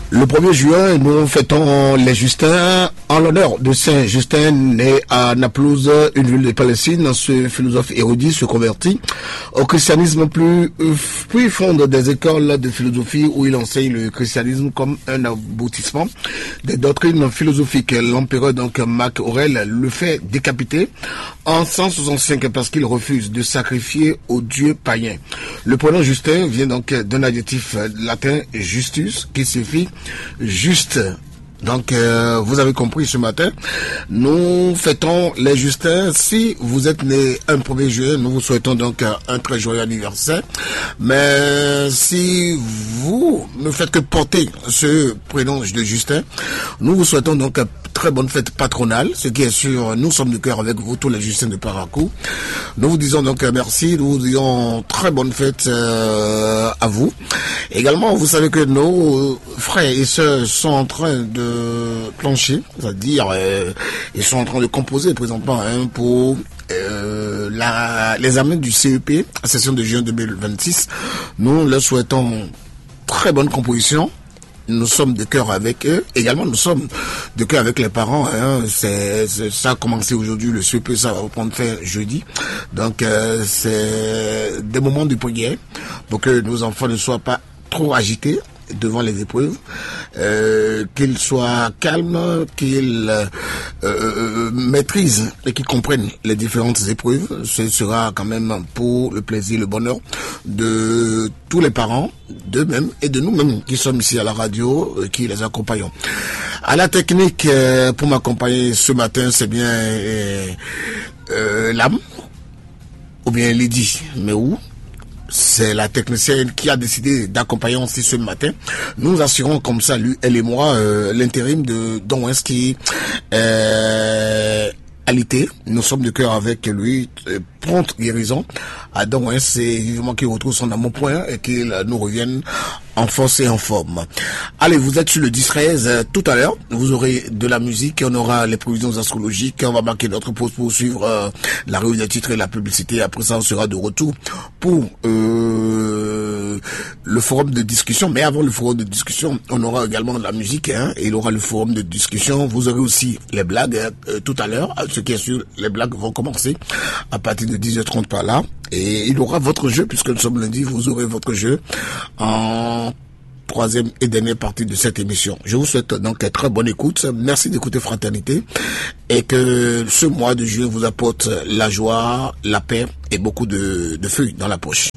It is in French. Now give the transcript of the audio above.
Le 1er juin, nous fêtons les Justins en l'honneur de Saint Justin, né à Naplouse, une ville de Palestine. Ce philosophe érudit se convertit au christianisme, puis fonde des écoles de philosophie où il enseigne le christianisme comme un aboutissement des doctrines philosophiques. L'empereur donc Marc Aurèle le fait décapiter en 165 parce qu'il refuse de sacrifier aux dieux païens. Le prénom Justin vient donc d'un adjectif latin justus qui signifie juste. Donc, vous avez compris ce matin, nous fêtons les Justins. Si vous êtes né un 1er juillet, nous vous souhaitons donc un très joyeux anniversaire. Mais si vous ne faites que porter ce prénom de Justin, nous vous souhaitons donc très bonne fête patronale. Ce qui est sûr, nous sommes du cœur avec vous, tous les Justins de Parakou. Nous vous disons donc merci, nous vous disons très bonne fête à vous. Également, vous savez que nos frères et sœurs sont en train de plancher, c'est-à-dire ils sont en train de composer présentement pour les amènes du CEP à session de juin 2026. Nous leur souhaitons très bonne composition. Nous sommes de cœur avec eux. Également, nous sommes de cœur avec les parents. Ça a commencé aujourd'hui, le CEP, ça va reprendre fin jeudi. Donc, c'est des moments de prière pour que nos enfants ne soient pas trop agités devant les épreuves, qu'ils soient calmes, qu'ils maîtrisent et qu'ils comprennent les différentes épreuves. Ce sera quand même pour le plaisir, le bonheur de tous les parents, d'eux-mêmes et de nous-mêmes qui sommes ici à la radio, qui les accompagnons. À la technique, pour m'accompagner ce matin, c'est bien l'âme, ou bien Lydie, mais où? C'est la technicienne qui a décidé d'accompagner aussi ce matin. Nous assurons comme ça, lui, elle et moi, l'intérim de Don West qui alité. Nous sommes de cœur avec lui, prompte guérison à Don West. C'est vivement qu'il retrouve son amour point et qu'il nous revienne en force et en forme. Allez, vous êtes sur le 10-13. Tout à l'heure, vous aurez de la musique, on aura les prévisions astrologiques, on va marquer notre pause pour suivre la revue des titres et la publicité. Après ça, on sera de retour pour le forum de discussion. Mais avant le forum de discussion, on aura également de la musique, et il aura le forum de discussion. Vous aurez aussi les blagues tout à l'heure. Ce qui est sûr, les blagues vont commencer à partir de 10h30 par là. Et il aura votre jeu, puisque nous sommes lundi, vous aurez votre jeu en troisième et dernière partie de cette émission. Je vous souhaite donc une très bonne écoute. Merci d'écouter Fraternité et que ce mois de juin vous apporte la joie, la paix et beaucoup de feuilles dans la poche.